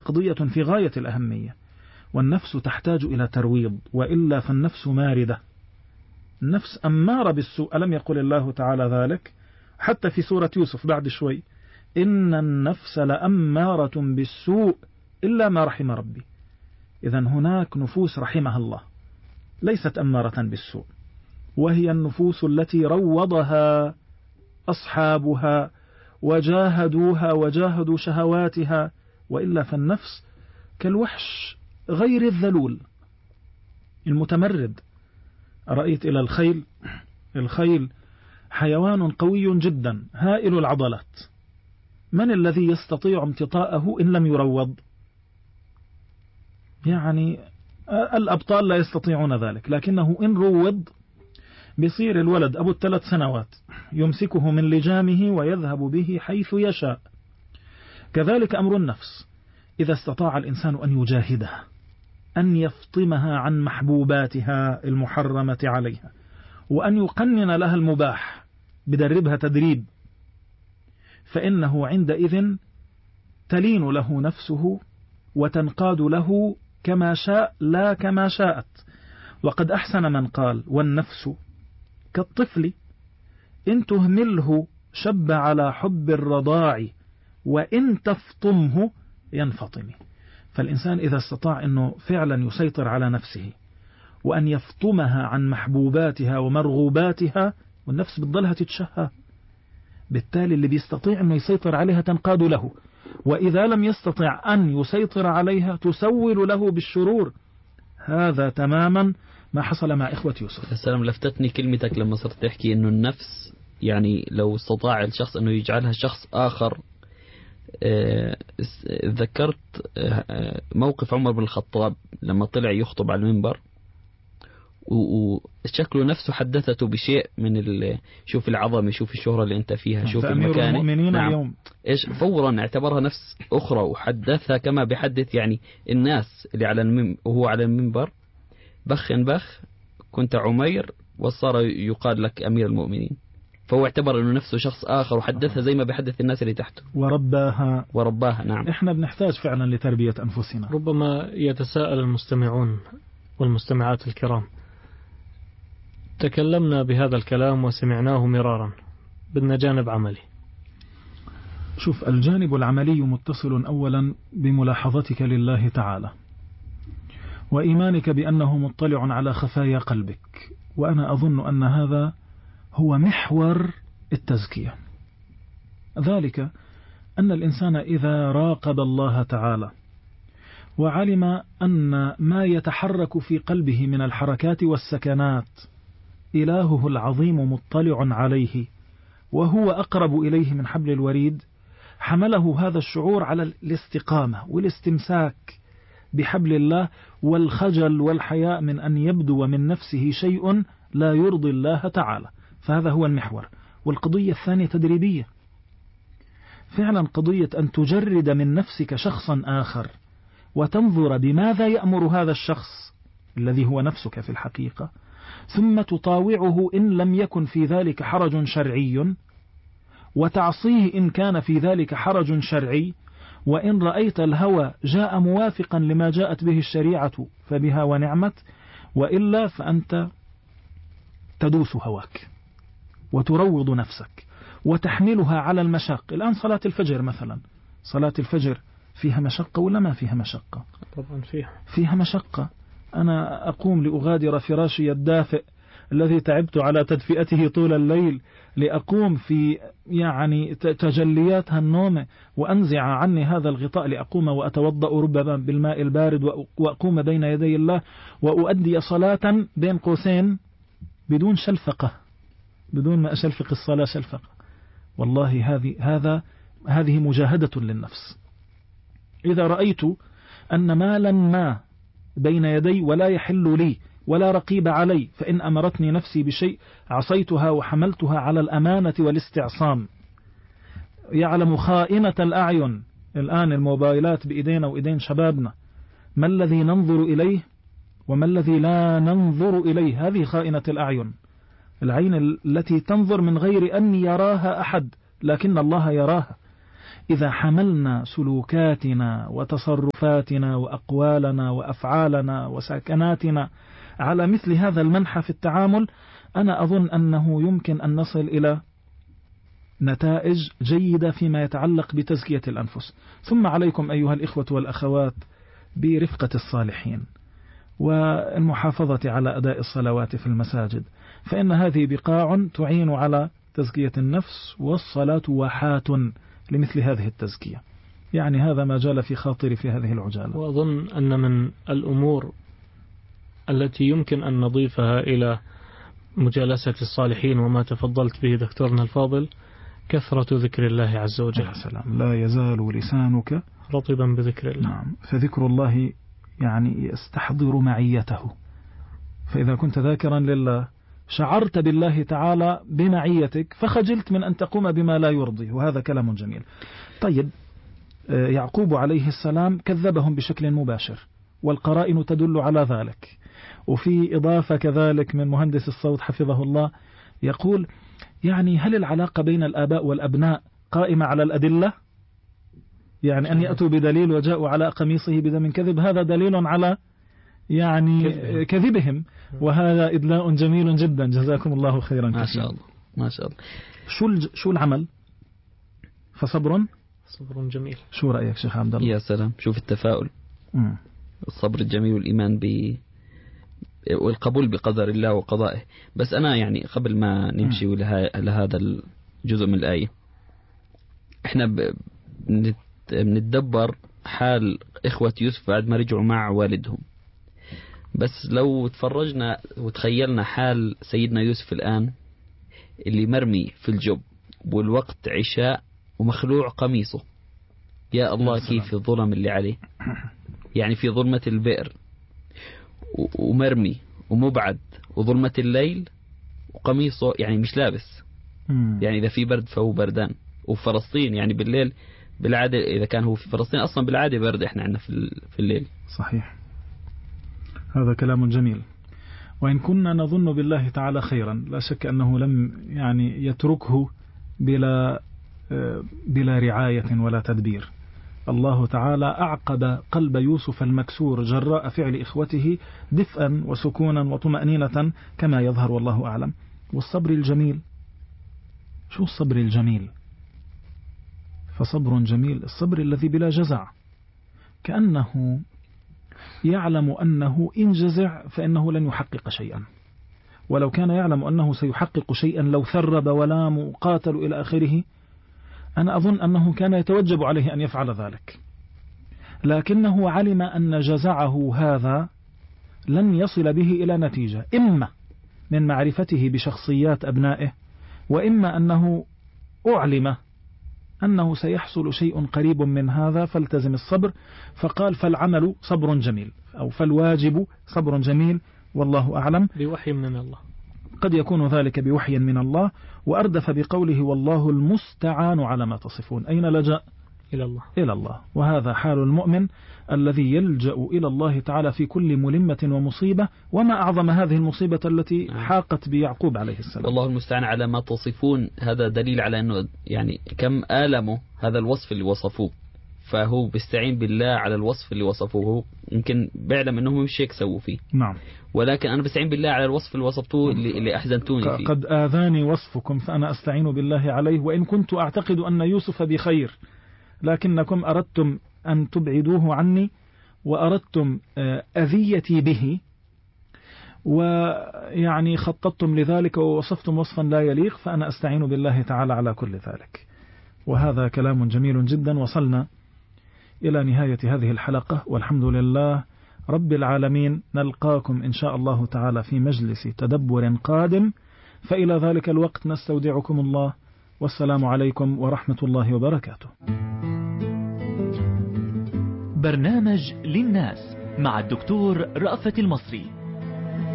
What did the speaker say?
قضية في غاية الأهمية، والنفس تحتاج إلى ترويض، وإلا فالنفس ماردة، النفس أمارة بالسوء. ألم يقل الله تعالى ذلك حتى في سورة يوسف بعد شوي؟ إن النفس لأمارة بالسوء إلا ما رحم ربي. إذن هناك نفوس رحمها الله ليست أمارة بالسوء، وهي النفوس التي روضها أصحابها وجاهدوها وجاهدوا شهواتها، وإلا فالنفس كالوحش غير الذلول المتمرد. رأيت إلى الخيل حيوان قوي جدا هائل العضلات، من الذي يستطيع امتطاءه إن لم يروض؟ يعني الأبطال لا يستطيعون ذلك، لكنه إن روض بيصير الولد أبو 3 سنوات يمسكه من لجامه ويذهب به حيث يشاء. كذلك أمر النفس، إذا استطاع الإنسان أن يجاهدها، أن يفطمها عن محبوباتها المحرمة عليها، وأن يقنن لها المباح بدربها تدريب، فإنه عندئذ تلين له نفسه وتنقاد له كما شاء لا كما شاءت. وقد أحسن من قال: والنفس كالطفل إن تهمله شب على حب الرضاع وإن تفطمه ينفطم. فالإنسان إذا استطاع أنه فعلا يسيطر على نفسه وأن يفطمها عن محبوباتها ومرغوباتها، والنفس بتضلها تتشهى، بالتالي اللي بيستطيع أنه يسيطر عليها تنقاد له، وإذا لم يستطع أن يسيطر عليها تسول له بالشرور. هذا تماما ما حصل مع إخوة يوسف. السلام، لفتتني كلمتك لما صرت تحكي أنه النفس يعني لو استطاع الشخص أنه يجعلها شخص آخر. ذكرت موقف عمر بن الخطاب لما طلع يخطب على المنبر، وشكله نفسه حدثته بشيء من شوف العظمة، شوف الشهرة اللي انت فيها، شوف المكان. المؤمنين نعم. اليوم ايش فورا اعتبرها نفس اخرى وحدثها كما بحدث يعني الناس اللي على وهو على المنبر. بخ كنت عمير وصار يقال لك امير المؤمنين، فهو اعتبر انه نفسه شخص اخر وحدثها زي ما بحدث الناس اللي تحته ورباها. نعم، احنا بنحتاج فعلا لتربية انفسنا. ربما يتساءل المستمعون والمستمعات الكرام، تكلمنا بهذا الكلام وسمعناه مرارا، بدنا جانب عملي. شوف، الجانب العملي متصل أولا بملاحظتك لله تعالى وإيمانك بأنه مطلع على خفايا قلبك، وأنا أظن أن هذا هو محور التزكية. ذلك أن الإنسان إذا راقب الله تعالى وعلم أن ما يتحرك في قلبه من الحركات والسكنات إلهه العظيم مطلع عليه وهو أقرب إليه من حبل الوريد، حمله هذا الشعور على الاستقامة والاستمساك بحبل الله، والخجل والحياء من أن يبدو من نفسه شيء لا يرضي الله تعالى. فهذا هو المحور. والقضية الثانية تدريبية، فعلا قضية أن تجرد من نفسك شخصا آخر وتنظر بماذا يأمر هذا الشخص الذي هو نفسك في الحقيقة، ثم تطاوعه إن لم يكن في ذلك حرج شرعي، وتعصيه إن كان في ذلك حرج شرعي، وإن رأيت الهوى جاء موافقا لما جاءت به الشريعة فبها ونعمت، وإلا فأنت تدوس هواك وتروض نفسك وتحملها على المشاق. الآن صلاة الفجر مثلا، صلاة الفجر فيها مشقة ولا ما فيها مشقة؟ طبعا فيها مشقة. أنا أقوم لأغادر فراشي الدافئ الذي تعبت على تدفئته طول الليل، لأقوم في يعني تجليات النوم وأنزع عني هذا الغطاء لأقوم وأتوضأ ربما بالماء البارد وأقوم بين يدي الله وأؤدي صلاة بين قوسين بدون شلفقة، بدون ما أشلفق الصلاة شلفقة. والله هذه مجاهدة للنفس. إذا رأيت أن مالا ما بين يدي ولا يحل لي ولا رقيب علي، فإن أمرتني نفسي بشيء عصيتها وحملتها على الأمانة والاستعصام. يعلم خائنة الأعين. الآن الموبايلات بإيدينا وإيدين شبابنا، ما الذي ننظر إليه وما الذي لا ننظر إليه؟ هذه خائنة الأعين، العين التي تنظر من غير أن يراها أحد، لكن الله يراها. إذا حملنا سلوكاتنا وتصرفاتنا وأقوالنا وأفعالنا وسكناتنا على مثل هذا المنحى في التعامل، أنا أظن أنه يمكن أن نصل إلى نتائج جيدة فيما يتعلق بتزكية الأنفس. ثم عليكم أيها الإخوة والأخوات برفقة الصالحين والمحافظة على أداء الصلوات في المساجد، فإن هذه بقاع تعين على تزكية النفس، والصلاة واحات لمثل هذه التزكية. يعني هذا ما جال في خاطري في هذه العجالة. وأظن أن من الأمور التي يمكن أن نضيفها إلى مجالسة الصالحين وما تفضلت به دكتورنا الفاضل كثرة ذكر الله عز وجل. يا سلام، لا يزال لسانك رطبا بذكر الله. نعم، فذكر الله يعني يستحضر معيته، فإذا كنت ذاكرا لله شعرت بالله تعالى بمعيتك فخجلت من أن تقوم بما لا يرضي، وهذا كلام جميل. طيب، يعقوب عليه السلام كذبهم بشكل مباشر، والقرائن تدل على ذلك. وفي إضافة كذلك من مهندس الصوت حفظه الله يقول: يعني هل العلاقة بين الآباء والأبناء قائمة على الأدلة؟ يعني أن يأتوا بدليل وجاءوا على قميصه بدم كذب، هذا دليل على يعني كذبهم، وهذا إدلاء جميل جدا. جزاكم الله خيرا ما كثيرا. شاء الله ما شاء الله. شو العمل؟ فصبر جميل. شو رأيك شيخ عبد الله؟ يا سلام، شوف التفاؤل. الصبر الجميل والإيمان والقبول بقدر الله وقضائه. بس أنا يعني قبل ما نمشي لهذا الجزء من الآية، احنا بنتدبر حال إخوة يوسف بعد ما رجعوا مع والدهم. بس لو تفرجنا وتخيلنا حال سيدنا يوسف الآن اللي مرمي في الجب والوقت عشاء ومخلوع قميصه، يا الله كيف الظلم اللي عليه، يعني في ظلمة البئر ومرمي ومبعد وظلمة الليل وقميصه يعني مش لابس. يعني إذا في برد فهو بردان. وفلسطين يعني بالليل بالعادة، إذا كان هو في فلسطين أصلا بالعادة برد، إحنا عندنا في الليل. صحيح، هذا كلام جميل. وإن كنا نظن بالله تعالى خيرا، لا شك أنه لم يعني يتركه بلا رعاية ولا تدبير. الله تعالى أعقد قلب يوسف المكسور جراء فعل إخوته دفئا وسكونا وطمأنينة كما يظهر، والله أعلم. والصبر الجميل، شو الصبر الجميل؟ فصبر جميل الصبر الذي بلا جزع، كأنه يعلم أنه إن جزع فإنه لن يحقق شيئا، ولو كان يعلم أنه سيحقق شيئا لو ثرب ولام وقاتل إلى آخره، أنا أظن أنه كان يتوجب عليه أن يفعل ذلك، لكنه علم أن جزعه هذا لن يصل به إلى نتيجة، إما من معرفته بشخصيات أبنائه، وإما أنه أعلم أنه سيحصل شيء قريب من هذا فالتزم الصبر، فقال: فالعمل صبر جميل، أو فالواجب صبر جميل، والله أعلم. بوحي من الله، قد يكون ذلك بوحي من الله. وأردف بقوله: والله المستعان على ما تصفون. أين لجأ؟ إلى الله. وهذا حال المؤمن الذي يلجأ إلى الله تعالى في كل ملمة ومصيبة. وما أعظم هذه المصيبة التي حاقت بيعقوب عليه السلام. والله المستعان على ما تصفون، هذا دليل على أنه يعني كم آلموا هذا الوصف اللي وصفوه، فهو بيستعين بالله على الوصف اللي وصفوه. يمكن بيعلم أنهم مش هيك سووا فيه، نعم، ولكن أنا بستعين بالله على الوصف اللي وصفتوه اللي أحزنتوني فيه. قد آذاني وصفكم فأنا أستعين بالله عليه، وإن كنت أعتقد أن يوسف بخير، لكنكم أردتم أن تبعدوه عني، وأردتم أذيتي به، ويعني خططتم لذلك ووصفتم وصفا لا يليق، فأنا أستعين بالله تعالى على كل ذلك. وهذا كلام جميل جدا. وصلنا إلى نهاية هذه الحلقة، والحمد لله رب العالمين. نلقاكم إن شاء الله تعالى في مجلس تدبر قادم، فإلى ذلك الوقت نستودعكم الله، والسلام عليكم ورحمة الله وبركاته. برنامج للناس مع الدكتور رأفت المصري.